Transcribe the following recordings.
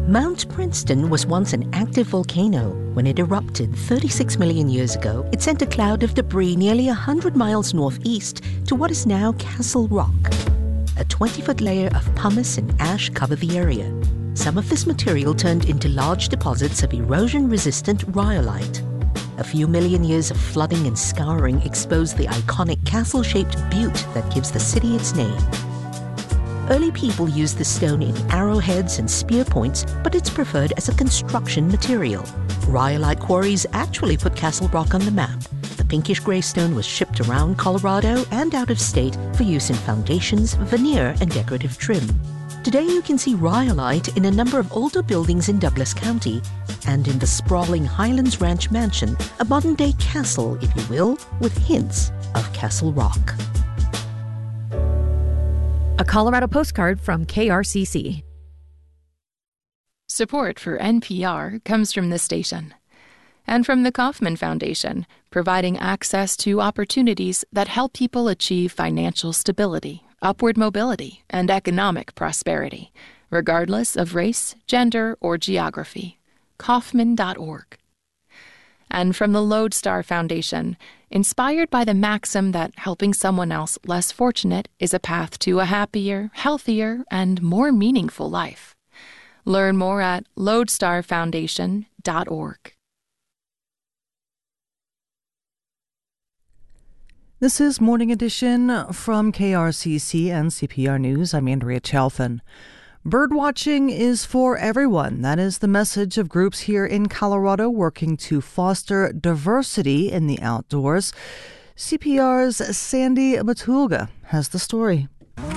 Mount Princeton was once an active volcano. When it erupted 36 million years ago, it sent a cloud of debris nearly 100 miles northeast to what is now Castle Rock. A 20-foot layer of pumice and ash covered the area. Some of this material turned into large deposits of erosion-resistant rhyolite. A few million years of flooding and scouring exposed the iconic castle-shaped butte that gives the city its name. Early people used the stone in arrowheads and spear points, but it's preferred as a construction material. Rhyolite quarries actually put Castle Rock on the map. The pinkish-gray stone was shipped around Colorado and out of state for use in foundations, veneer, and decorative trim. Today you can see rhyolite in a number of older buildings in Douglas County and in the sprawling Highlands Ranch Mansion, a modern-day castle, if you will, with hints of Castle Rock. A Colorado postcard from KRCC. Support for NPR comes from this station and from the Kauffman Foundation, providing access to opportunities that help people achieve financial stability, upward mobility, and economic prosperity, regardless of race, gender, or geography. Kauffman.org. And from the Lodestar Foundation, inspired by the maxim that helping someone else less fortunate is a path to a happier, healthier, and more meaningful life. Learn more at lodestarfoundation.org. This is Morning Edition from KRCC and CPR News. I'm Andrea Chalfin. Birdwatching is for everyone. That is the message of groups here in Colorado working to foster diversity in the outdoors. CPR's Sandy Matulga has the story.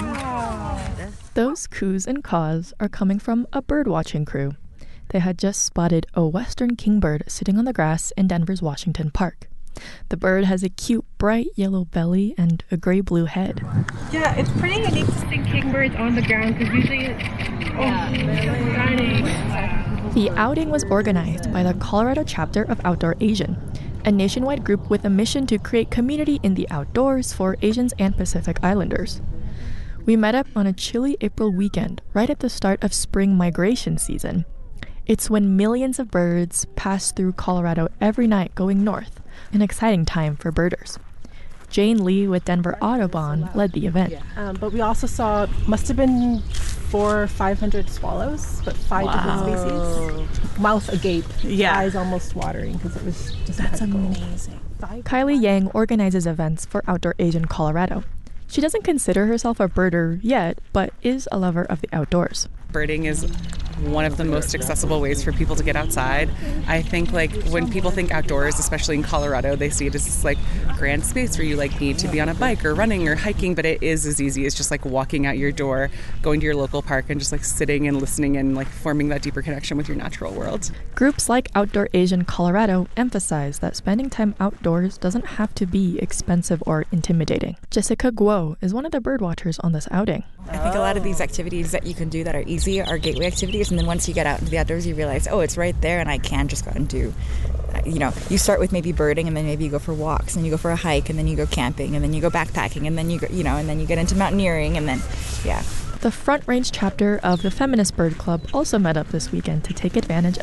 Those coos and caws are coming from a birdwatching crew. They had just spotted a western kingbird sitting on the grass in Denver's Washington Park. The bird has a cute, bright yellow belly and a gray-blue head. Yeah, it's pretty unique to see kingbirds on the ground because usually it's stunning. The outing was organized by the Colorado chapter of Outdoor Asian, a nationwide group with a mission to create community in the outdoors for Asians and Pacific Islanders. We met up on a chilly April weekend, right at the start of spring migration season. It's when millions of birds pass through Colorado every night going north, an exciting time for birders. Jane Lee with Denver Audubon led the event. But we also saw, must have been 400 or 500 swallows, but 5 different species. Mouth agape, eyes almost watering because it was just incredible. That's amazing. Kylie Yang organizes events for Outdoor Asian Colorado. She doesn't consider herself a birder yet, but is a lover of the outdoors. Birding is one of the most accessible ways for people to get outside. I think when people think outdoors, especially in Colorado, they see it as this grand space where you need to be on a bike or running or hiking, but it is as easy as just walking out your door, going to your local park and just sitting and listening and forming that deeper connection with your natural world. Groups like Outdoor Asian Colorado emphasize that spending time outdoors doesn't have to be expensive or intimidating. Jessica Guo is one of the birdwatchers on this outing. I think a lot of these activities that you can do that are easy are gateway activities, and then once you get out into the outdoors, you realize, oh, it's right there, and I can just go out and do. You start with maybe birding, and then maybe you go for walks, and you go for a hike, and then you go camping, and then you go backpacking, and then you go, and then you get into mountaineering, and then, yeah. The Front Range chapter of the Feminist Bird Club also met up this weekend to take advantage